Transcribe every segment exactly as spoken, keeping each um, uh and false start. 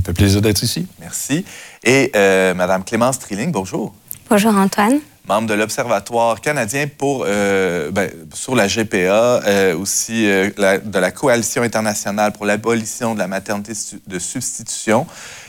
Ça fait plaisir d'être ici. Merci. Et euh, Mme Clémence Trilling, bonjour. Bonjour Antoine. Membre de l'Observatoire canadien pour, euh, ben, sur la G P A, euh, aussi euh, la, de la Coalition internationale pour l'abolition de la maternité de substitution.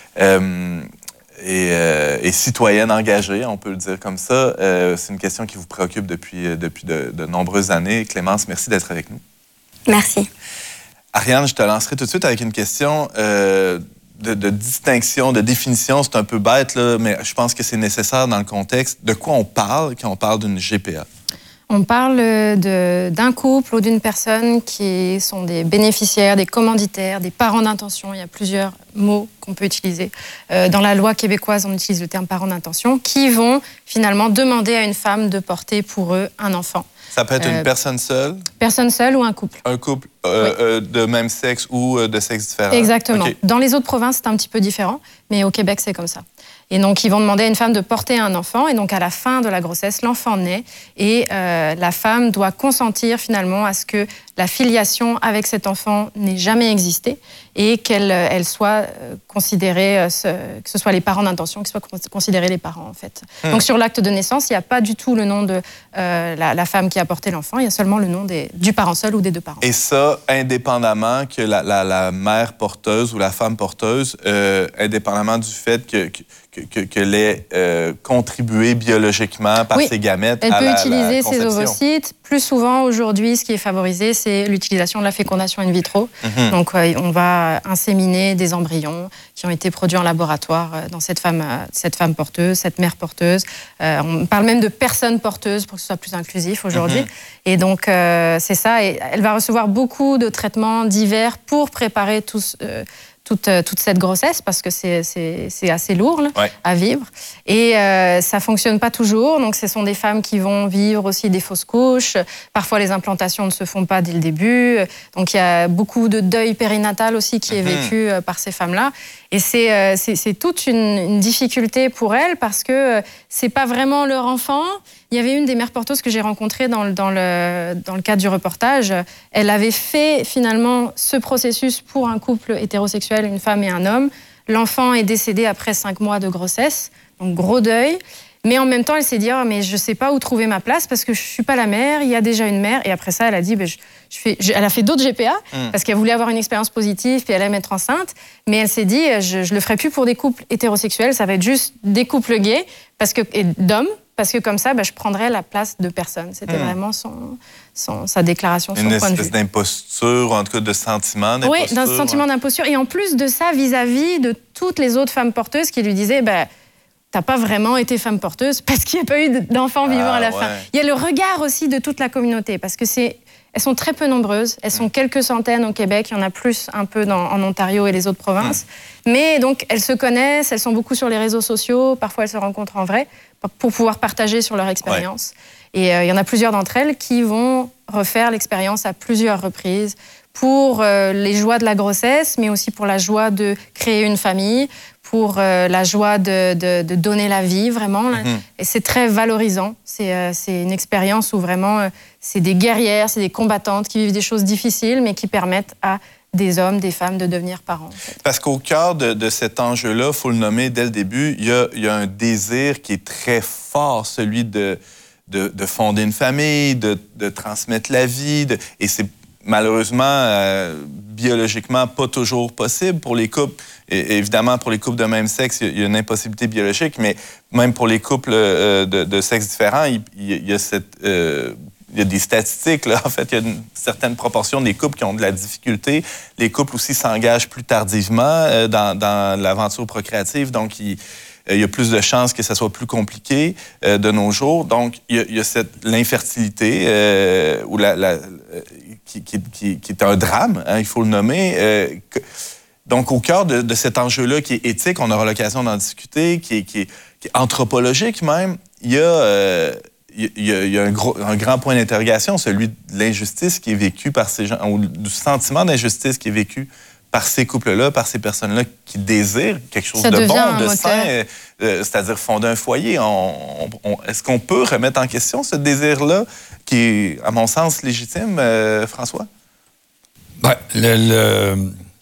Euh, et, euh, et citoyenne engagée, on peut le dire comme ça. Euh, c'est une question qui vous préoccupe depuis, depuis de, de nombreuses années. Clémence, merci d'être avec nous. Merci. Ariane, je te lancerai tout de suite avec une question euh, de, de distinction, de définition. C'est un peu bête, là, mais je pense que c'est nécessaire dans le contexte. De quoi on parle quand on parle d'une G P A? On parle de, d'un couple ou d'une personne qui sont des bénéficiaires, des commanditaires, des parents d'intention. Il y a plusieurs mots qu'on peut utiliser. Euh, dans la loi québécoise, on utilise le terme parents d'intention, qui vont finalement demander à une femme de porter pour eux un enfant. Ça peut être Euh, une personne seule? Personne seule ou un couple. Un couple euh, Oui. euh, de même sexe ou euh, de sexe différent? Exactement. Okay. Dans les autres provinces, c'est un petit peu différent, mais au Québec, c'est comme ça. Et donc, ils vont demander à une femme de porter un enfant, et donc à la fin de la grossesse, l'enfant naît, et euh, la femme doit consentir finalement à ce que la filiation avec cet enfant n'ait jamais existé, et qu'elle elle soit considérée, euh, ce, que ce soit les parents d'intention, qui soient considérés les parents, en fait. Hmm. Donc, sur l'acte de naissance, il n'y a pas du tout le nom de euh, la, la femme qui a porté l'enfant, il y a seulement le nom des, du parent seul ou des deux parents. Et ça, indépendamment que la, la, la mère porteuse ou la femme porteuse, euh, indépendamment du fait que, que que, qu'elle ait euh, contribué biologiquement par oui, ses gamètes elle à peut la, utiliser la ses ovocytes. Plus souvent, aujourd'hui, ce qui est favorisé, c'est l'utilisation de la fécondation in vitro. Mm-hmm. Donc, euh, on va inséminer des embryons qui ont été produits en laboratoire euh, dans cette femme, euh, cette femme porteuse, cette mère porteuse. Euh, on parle même de personnes porteuses pour que ce soit plus inclusif aujourd'hui. Mm-hmm. Et donc, euh, c'est ça. Et elle va recevoir beaucoup de traitements divers pour préparer tous... Euh, Toute, toute cette grossesse, parce que c'est, c'est, c'est assez lourd là, ouais. à vivre. Et euh, ça ne fonctionne pas toujours. Donc, ce sont des femmes qui vont vivre aussi des fausses couches. Parfois, les implantations ne se font pas dès le début. Donc, il y a beaucoup de deuil périnatal aussi qui est vécu euh, par ces femmes-là. Et c'est, euh, c'est, c'est toute une, une difficulté pour elles, parce que euh, ce n'est pas vraiment leur enfant. Il y avait une des mères porteuses que j'ai rencontrée dans le, dans, le, dans le cadre du reportage. Elle avait fait finalement ce processus pour un couple hétérosexuel, une femme et un homme. L'enfant est décédé après cinq mois de grossesse, donc gros deuil. Mais en même temps, elle s'est dit oh, « mais je ne sais pas où trouver ma place parce que je ne suis pas la mère, il y a déjà une mère. » Et après ça, elle a dit ben, je, je fais, je, elle a fait d'autres G P A mm. parce qu'elle voulait avoir une expérience positive puis elle aime être enceinte. Mais elle s'est dit je ne le ferai plus pour des couples hétérosexuels, ça va être juste des couples gays parce que, et d'hommes. Parce que comme ça, ben, je prendrais la place de personne. C'était mmh. vraiment son, son, sa déclaration, son Une point de vue. Une espèce d'imposture, en tout cas de sentiment d'imposture. Oui, d'un sentiment ouais. d'imposture. Et en plus de ça, vis-à-vis de toutes les autres femmes porteuses qui lui disaient ben, « t'as pas vraiment été femme porteuse parce qu'il n'y a pas eu d'enfants vivants ah, à la ouais. fin ». Il y a le regard aussi de toute la communauté parce que c'est... Elles sont très peu nombreuses. Elles sont quelques centaines au Québec. Il y en a plus un peu dans, en Ontario et les autres provinces. Mmh. Mais donc, elles se connaissent. Elles sont beaucoup sur les réseaux sociaux. Parfois, elles se rencontrent en vrai pour pouvoir partager sur leur expérience. Ouais. Et euh, il y en a plusieurs d'entre elles qui vont refaire l'expérience à plusieurs reprises pour euh, les joies de la grossesse, mais aussi pour la joie de créer une famille, pour euh, la joie de, de, de donner la vie, vraiment. Mm-hmm. Et c'est très valorisant. C'est, euh, c'est une expérience où vraiment, euh, c'est des guerrières, c'est des combattantes qui vivent des choses difficiles, mais qui permettent à des hommes, des femmes de devenir parents. En fait. Parce qu'au cœur de, de cet enjeu-là, il faut le nommer dès le début, il y a, il y a un désir qui est très fort, celui de, de, de fonder une famille, de, de transmettre la vie. De, et c'est malheureusement, euh, biologiquement, pas toujours possible pour les couples. Et, évidemment, pour les couples de même sexe, il y a une impossibilité biologique, mais même pour les couples euh, de, de sexe différents, il, il y a cette... Euh, Il y a des statistiques, là. En fait, il y a une certaine proportion des couples qui ont de la difficulté. Les couples aussi s'engagent plus tardivement euh, dans, dans l'aventure procréative, donc il, euh, il y a plus de chances que ça soit plus compliqué euh, de nos jours. Donc, il y a, il y a cette, l'infertilité, euh, ou la, la, qui, qui, qui, qui est un drame, hein, il faut le nommer. Euh, que, donc, au cœur de, de cet enjeu-là qui est éthique, on aura l'occasion d'en discuter, qui est, qui est, qui est anthropologique même, il y a... Euh, Il y a, il y a un, gros, un grand point d'interrogation, celui de l'injustice qui est vécue par ces gens, ou du sentiment d'injustice qui est vécu par ces couples-là, par ces personnes-là qui désirent quelque chose Ça de bon, de moteur. sain, euh, c'est-à-dire fonder un foyer. On, on, est-ce qu'on peut remettre en question ce désir-là, qui est, à mon sens, légitime, euh, François? Ben, le, le,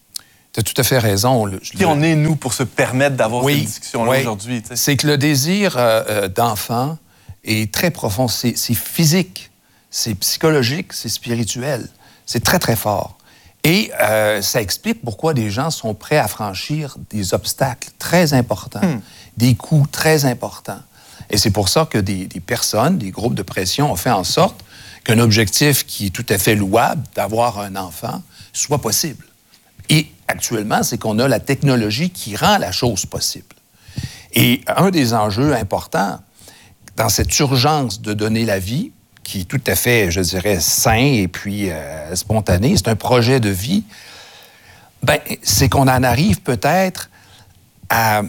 Tu as tout à fait raison. Le, Qui le... on est, nous, pour se permettre d'avoir oui, cette discussion-là oui. aujourd'hui? C'est que le désir euh, d'enfant est très profond. C'est, c'est physique, c'est psychologique, c'est spirituel. C'est très, très fort. Et euh, ça explique pourquoi des gens sont prêts à franchir des obstacles très importants, mm. des coûts très importants. Et c'est pour ça que des, des personnes, des groupes de pression ont fait en sorte qu'un objectif qui est tout à fait louable, d'avoir un enfant, soit possible. Et actuellement, c'est qu'on a la technologie qui rend la chose possible. Et un des enjeux importants dans cette urgence de donner la vie, qui est tout à fait, je dirais, sain et puis euh, spontané, c'est un projet de vie, ben, c'est qu'on en arrive peut-être à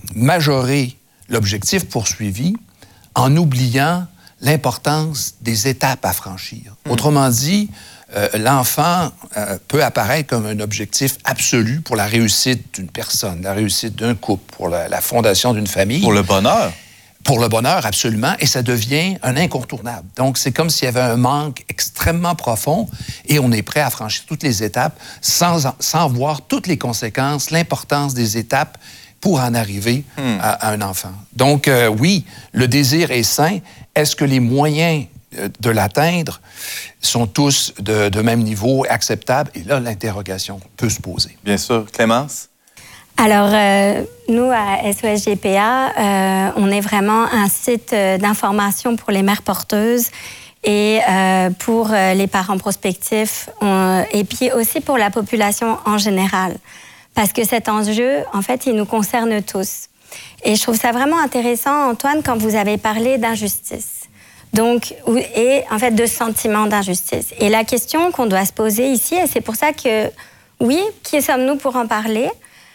majorer l'objectif poursuivi en oubliant l'importance des étapes à franchir. Mmh. Autrement dit, euh, l'enfant euh, peut apparaître comme un objectif absolu pour la réussite d'une personne, la réussite d'un couple, pour la, la fondation d'une famille. Pour le bonheur. Pour le bonheur, absolument, et ça devient un incontournable. Donc, c'est comme s'il y avait un manque extrêmement profond et on est prêt à franchir toutes les étapes sans, sans voir toutes les conséquences, l'importance des étapes pour en arriver hmm. à, à un enfant. Donc, euh, oui, le désir est sain. Est-ce que les moyens de l'atteindre sont tous de, de même niveau, acceptables? Et là, l'interrogation peut se poser. Bien sûr. Clémence? Alors, euh, nous, à S O S G P A, euh, on est vraiment un site d'information pour les mères porteuses et euh, pour les parents prospectifs, on, et puis aussi pour la population en général. Parce que cet enjeu, en fait, il nous concerne tous. Et je trouve ça vraiment intéressant, Antoine, quand vous avez parlé d'injustice. Donc, et en fait, de sentiment d'injustice. Et la question qu'on doit se poser ici, et c'est pour ça que, oui, qui sommes-nous pour en parler?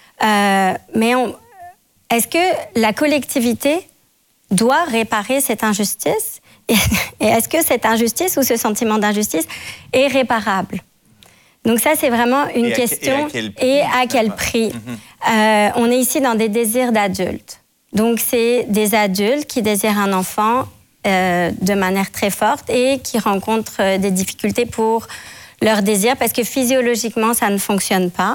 Euh, mais on, est-ce que la collectivité doit réparer cette injustice? Et, et est-ce que cette injustice ou ce sentiment d'injustice est réparable? Donc ça, c'est vraiment une et question. À, et à quel prix? Et à quel prix? Mm-hmm. euh, on est ici dans des désirs d'adultes. Donc c'est des adultes qui désirent un enfant euh, de manière très forte et qui rencontrent des difficultés pour leur désir parce que physiologiquement, ça ne fonctionne pas.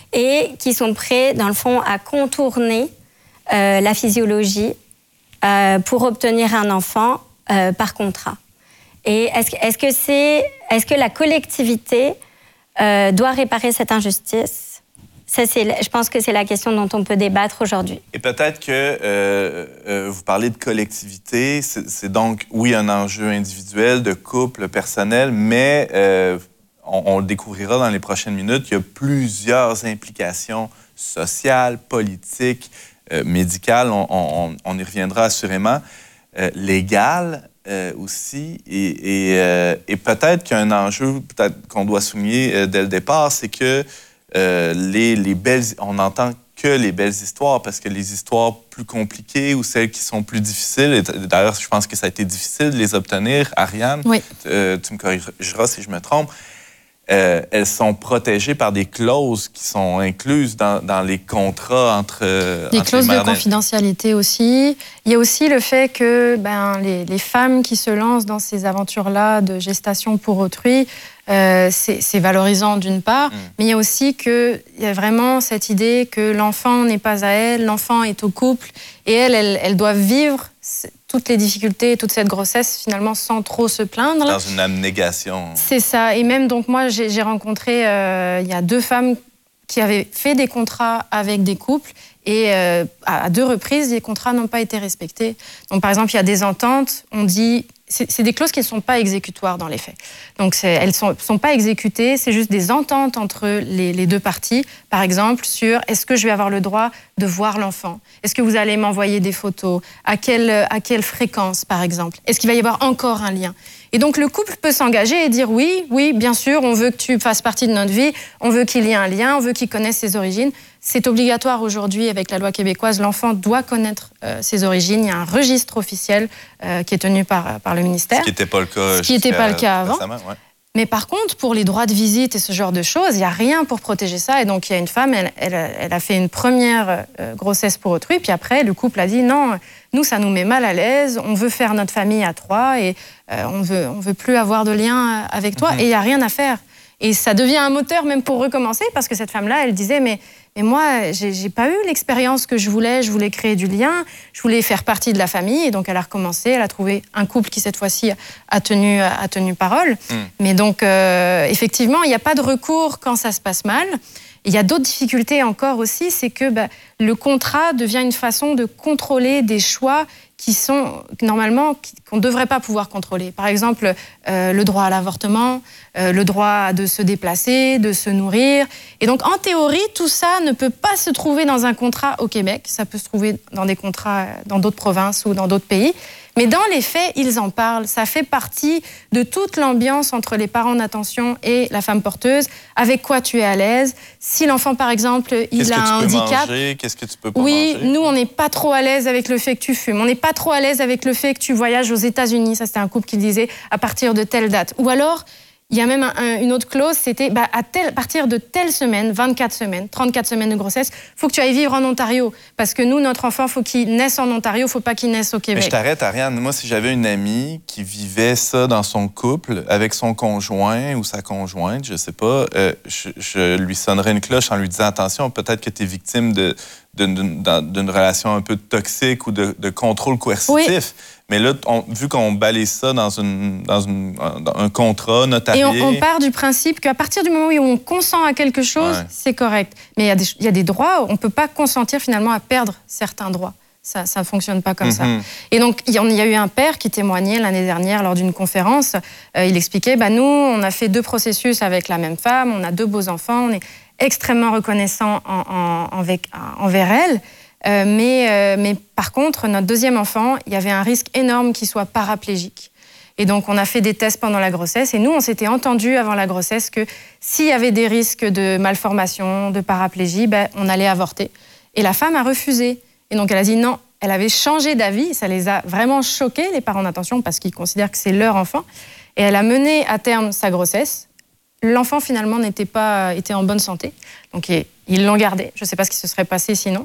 Et qui sont prêts, dans le fond, à contourner euh, la physiologie euh, pour obtenir un enfant euh, par contrat. Et est-ce, est-ce que c'est, est-ce que la collectivité euh, doit réparer cette injustice? Ça, c'est, je pense que c'est la question dont on peut débattre aujourd'hui. Et peut-être que euh, euh, vous parlez de collectivité, c'est, c'est donc, oui, un enjeu individuel, de couple, personnel, mais... Euh, On, on le découvrira dans les prochaines minutes, il y a plusieurs implications sociales, politiques, euh, médicales, on, on, on y reviendra assurément, euh, légales euh, aussi, et, et, euh, et peut-être qu'un enjeu peut-être qu'on doit souligner euh, dès le départ, c'est que euh, les, les belles, on n'entend que les belles histoires, parce que les histoires plus compliquées ou celles qui sont plus difficiles, et d'ailleurs, je pense que ça a été difficile de les obtenir, Ariane, oui. euh, tu me corrigeras si je me trompe, Euh, elles sont protégées par des clauses qui sont incluses dans, dans les contrats entre, des entre clauses les de confidentialité aussi. Il y a aussi le fait que ben, les, les femmes qui se lancent dans ces aventures-là de gestation pour autrui, euh, c'est, c'est valorisant d'une part, mm. mais il y a aussi que, il y a vraiment cette idée que l'enfant n'est pas à elle, l'enfant est au couple, et elles, elles, elles doivent vivre toutes les difficultés et toute cette grossesse, finalement, sans trop se plaindre. Dans une abnégation. C'est ça. Et même, donc, moi, j'ai, j'ai rencontré, euh, il y a deux femmes qui avaient fait des contrats avec des couples et euh, à deux reprises, les contrats n'ont pas été respectés. Donc, par exemple, il y a des ententes, on dit... C'est, c'est des clauses qui ne sont pas exécutoires dans les faits. Donc, c'est, elles ne sont, sont pas exécutées, c'est juste des ententes entre les, les deux parties. Par exemple, sur est-ce que je vais avoir le droit de voir l'enfant? Est-ce que vous allez m'envoyer des photos? À quelle, à quelle fréquence, par exemple? Est-ce qu'il va y avoir encore un lien? Et donc, le couple peut s'engager et dire oui, oui, bien sûr, on veut que tu fasses partie de notre vie, on veut qu'il y ait un lien, on veut qu'il connaisse ses origines. C'est obligatoire aujourd'hui avec la loi québécoise. L'enfant doit connaître euh, ses origines. Il y a un registre officiel euh, qui est tenu par, par le ministère. Ce qui n'était pas le cas, Ce qui n'était pas le cas avant. Ouais. Mais par contre, pour les droits de visite et ce genre de choses, il n'y a rien pour protéger ça. Et donc, il y a une femme, elle, elle, elle a fait une première euh, grossesse pour autrui. Puis après, le couple a dit non, nous, ça nous met mal à l'aise. On veut faire notre famille à trois et euh, on veut, on veut plus avoir de lien avec toi. Mm-hmm. Et il n'y a rien à faire. Et ça devient un moteur même pour recommencer, parce que cette femme-là, elle disait, mais, mais moi, j'ai, j'ai pas eu l'expérience que je voulais, je voulais créer du lien, je voulais faire partie de la famille, et donc elle a recommencé, elle a trouvé un couple qui, cette fois-ci, a tenu, a tenu parole. Mm. Mais donc, euh, effectivement, il n'y a pas de recours quand ça se passe mal. Il y a d'autres difficultés encore aussi, c'est que bah, le contrat devient une façon de contrôler des choix qui sont normalement qu'on ne devrait pas pouvoir contrôler. Par exemple, euh, le droit à l'avortement, euh, le droit de se déplacer, de se nourrir. Et donc, en théorie, tout ça ne peut pas se trouver dans un contrat au Québec. Ça peut se trouver dans des contrats dans d'autres provinces ou dans d'autres pays. Mais dans les faits, ils en parlent. Ça fait partie de toute l'ambiance entre les parents d'attention et la femme porteuse. Avec quoi tu es à l'aise? Si l'enfant, par exemple, il a un handicap... Qu'est-ce que tu peux pas oui, manger? Nous, on n'est pas trop à l'aise avec le fait que tu fumes. On n'est pas trop à l'aise avec le fait que tu voyages aux États-Unis. Ça, c'était un couple qui disait à partir de telle date. Ou alors... Il y a même un, un, une autre clause, c'était bah, à, tel, à partir de telle semaine, vingt-quatre semaines, trente-quatre semaines de grossesse, il faut que tu ailles vivre en Ontario. Parce que nous, notre enfant, il faut qu'il naisse en Ontario, il ne faut pas qu'il naisse au Québec. Mais je t'arrête, Ariane. Moi, si j'avais une amie qui vivait ça dans son couple, avec son conjoint ou sa conjointe, je ne sais pas, euh, je, je lui sonnerais une cloche en lui disant « Attention, peut-être que tu es victime de, d'une, d'une relation un peu toxique ou de, de contrôle coercitif. Oui. » Mais là, on, vu qu'on balaye ça dans, une, dans, une, dans un contrat notarié... Et on, on part du principe qu'à partir du moment où on consent à quelque chose, ouais. c'est correct. Mais il y a des, il y a des droits, on ne peut pas consentir finalement à perdre certains droits. Ça ne fonctionne pas comme mm-hmm. ça. Et donc, il y a eu un père qui témoignait l'année dernière lors d'une conférence. Euh, il expliquait, bah, nous, on a fait deux processus avec la même femme, on a deux beaux enfants, on est extrêmement reconnaissants en, en, en, avec, envers elle. Euh, mais, euh, mais par contre, notre deuxième enfant, il y avait un risque énorme qu'il soit paraplégique. Et donc, on a fait des tests pendant la grossesse. Et nous, on s'était entendu avant la grossesse que s'il y avait des risques de malformation, de paraplégie, ben, on allait avorter. Et la femme a refusé. Et donc, elle a dit non. Elle avait changé d'avis. Ça les a vraiment choqués, les parents d'attention, parce qu'ils considèrent que c'est leur enfant. Et elle a mené à terme sa grossesse. L'enfant, finalement, n'était pas, était en bonne santé. Donc, ils l'ont gardé. Je ne sais pas ce qui se serait passé sinon.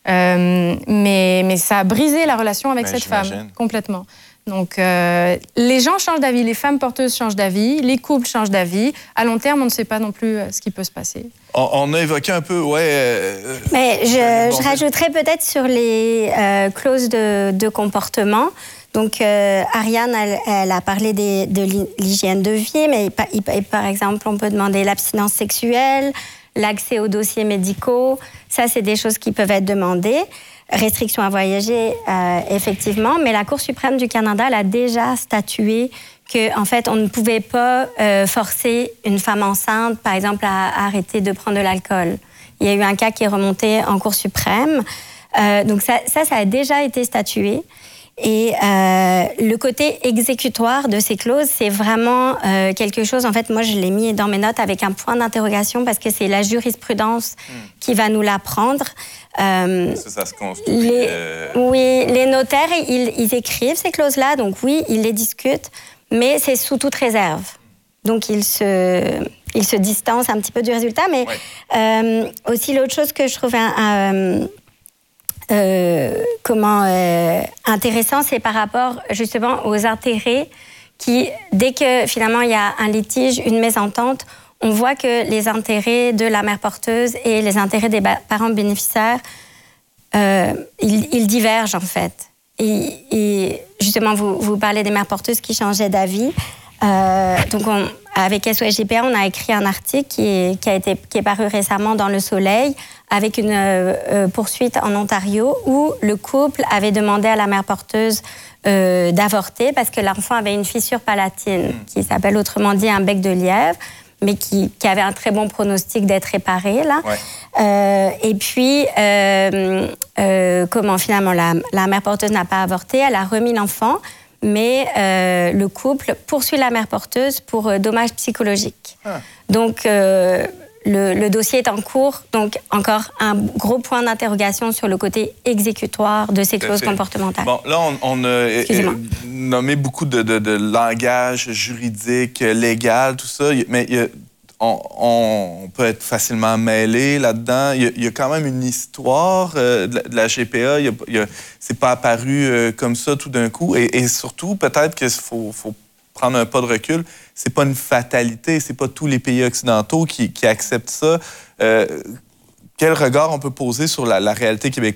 Euh, mais, mais ça a brisé la relation avec mais cette j'imagine. femme, complètement. Donc, euh, les gens changent d'avis, les femmes porteuses changent d'avis, les couples changent d'avis. À long terme, on ne sait pas non plus ce qui peut se passer. On, on a évoqué un peu, ouais... Euh, mais je, bon, je rajouterais peut-être sur les euh, clauses de, de comportement. Donc, euh, Ariane, elle, elle a parlé des, de l'hygiène de vie, mais il, il, par exemple, on peut demander l'abstinence sexuelle, l'accès aux dossiers médicaux. Ça, c'est des choses qui peuvent être demandées. Restriction à voyager, euh, effectivement. Mais la Cour suprême du Canada, elle a déjà statué qu'en fait, on ne pouvait pas euh, forcer une femme enceinte, par exemple, à, à arrêter de prendre de l'alcool. Il y a eu un cas qui est remonté en Cour suprême. Euh, donc ça, ça, ça a déjà été statué. Et euh, le côté exécutoire de ces clauses, c'est vraiment euh, quelque chose, en fait, moi, je l'ai mis dans mes notes avec un point d'interrogation parce que c'est la jurisprudence mmh. qui va nous l'apprendre. Euh, ça, ça se construit. Les, euh... Oui, les notaires, ils, ils écrivent ces clauses-là, donc oui, ils les discutent, mais c'est sous toute réserve. Donc, ils se, ils se distancent un petit peu du résultat. Mais ouais. euh, aussi, l'autre chose que je trouvais... Un, Euh, comment euh, intéressant, c'est par rapport justement aux intérêts qui, dès que finalement il y a un litige, une mésentente, on voit que les intérêts de la mère porteuse et les intérêts des ba- parents bénéficiaires, euh, ils, ils divergent en fait. Et, et justement, vous, vous parlez des mères porteuses qui changeaient d'avis. Euh, donc, on, avec S O S G P A, on a écrit un article qui est, qui a été, qui est paru récemment dans Le Soleil, avec une euh, poursuite en Ontario où le couple avait demandé à la mère porteuse euh, d'avorter parce que l'enfant avait une fissure palatine qui s'appelle autrement dit un bec de lièvre, mais qui, qui avait un très bon pronostic d'être réparé là. Ouais. Euh, et puis, euh, euh, comment finalement la, la mère porteuse n'a pas avorté, elle a remis l'enfant. Mais euh, le couple poursuit la mère porteuse pour euh, dommages psychologiques. Ah. Donc, euh, le, le dossier est en cours. Donc, encore un gros point d'interrogation sur le côté exécutoire de ces clauses comportementales. Bon, là, on, on a euh, nommé beaucoup de, de, de langage juridique, légal, tout ça. Mais il y a, on, on peut être facilement mêlé là-dedans. Il y a, il y a quand même une histoire euh, de, la, de la G P A. Il y a, il y a, c'est pas apparu euh, comme ça tout d'un coup. Et, et surtout, peut-être qu'il faut, faut prendre un pas de recul, c'est pas une fatalité, c'est pas tous les pays occidentaux qui, qui acceptent ça. Euh, quel regard on peut poser sur la, la réalité québécoise?